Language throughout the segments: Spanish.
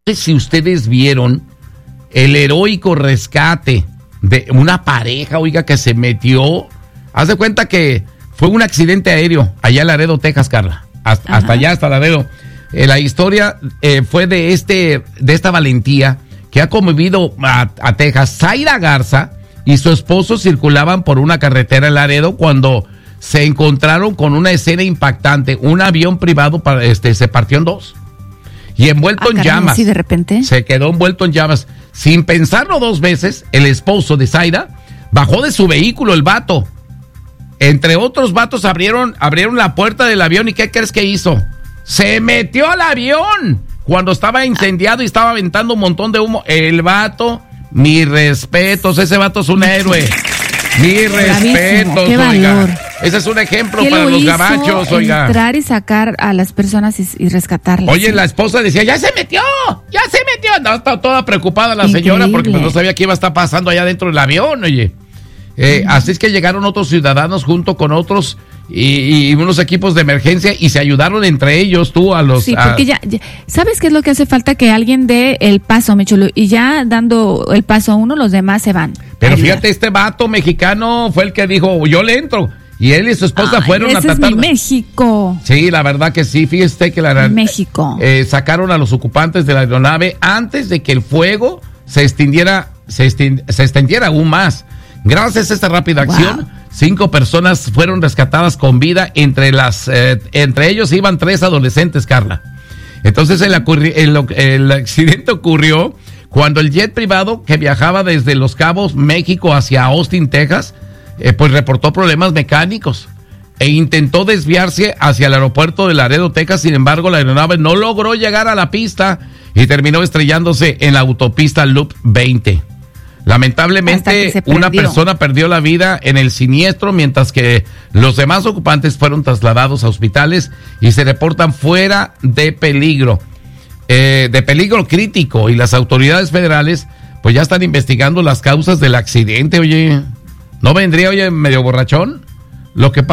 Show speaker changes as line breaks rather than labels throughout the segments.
Si ustedes vieron el heroico rescate de una pareja, oiga, que se metió, haz de cuenta que fue un accidente aéreo allá en Laredo, Texas, Carla, hasta allá, hasta Laredo. La historia fue de esta valentía que ha conmovido a Texas. Zaira Garza y su esposo circulaban por una carretera en Laredo cuando se encontraron con una escena impactante. Un avión privado se partió en dos. Y envuelto en llamas.
¿Sí, de repente?
Se quedó envuelto en llamas. Sin pensarlo dos veces, el esposo de Zaira bajó de su vehículo, el vato. Entre otros vatos abrieron la puerta del avión. ¿Y qué crees que hizo? ¡Se metió al avión! Cuando estaba incendiado y estaba aventando un montón de humo. El vato, mis respetos. Ese vato es un héroe. Mis respetos,
qué valor.
Oiga. Ese es un ejemplo para los gabachos, oiga.
Entrar y sacar a las personas y rescatarlas.
Oye, la esposa decía, ¡ya se metió! No, estaba toda preocupada la señora porque no sabía qué iba a estar pasando allá dentro del avión, oye. Así es que llegaron otros ciudadanos junto con otros y unos equipos de emergencia y se ayudaron entre ellos,
Sí, porque ya, ¿sabes qué es lo que hace falta? Que alguien dé el paso, mi chulo, y ya dando el paso a uno, los demás se van.
Pero fíjate, este vato mexicano fue el que dijo, yo le entro. Y él y su esposa fueron a tratar.
Es México.
Sí, la verdad que sí. Fíjese que
México.
Sacaron a los ocupantes de la aeronave antes de que el fuego se extendiera aún más. Gracias a esta rápida acción, 5 personas fueron rescatadas con vida. Entre ellos iban 3 adolescentes, Carla. Entonces el accidente ocurrió cuando el jet privado que viajaba desde Los Cabos, México, hacia Austin, Texas, pues reportó problemas mecánicos e intentó desviarse hacia el aeropuerto de Laredo, Texas. Sin embargo, la aeronave no logró llegar a la pista y terminó estrellándose en la autopista Loop 20. Lamentablemente, una persona perdió la vida en el siniestro, mientras que los demás ocupantes fueron trasladados a hospitales y se reportan fuera de peligro crítico, y las autoridades federales pues ya están investigando las causas del accidente. Oye, ¿no vendría, medio borrachón? Lo que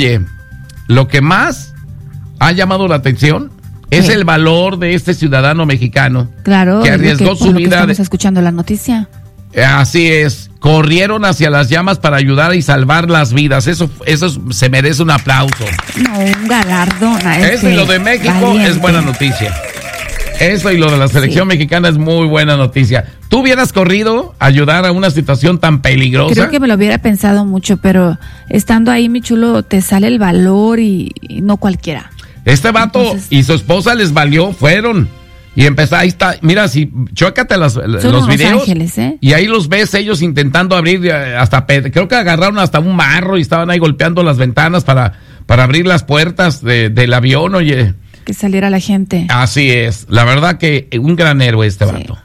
más ha llamado la atención es el valor de este ciudadano mexicano.
Claro,
que arriesgó su vida.
Estamos escuchando la noticia.
Así es, corrieron hacia las llamas para ayudar y salvar las vidas. Eso se merece un aplauso.
No, un galardón a
Eso y lo de México valiente. Es buena noticia. Eso y lo de la selección mexicana es muy buena noticia. ¿Tú hubieras corrido a ayudar a una situación tan peligrosa?
Creo que me lo hubiera pensado mucho, pero estando ahí, mi chulo, te sale el valor y no cualquiera.
Este vato y su esposa les valió, fueron. Y empezó, ahí está, mira, si chécate los videos,
ángeles,
y ahí los ves ellos intentando abrir, creo que agarraron hasta un marro y estaban ahí golpeando las ventanas para abrir las puertas del avión, oye.
Que saliera la gente.
Así es, la verdad que un gran héroe este vato.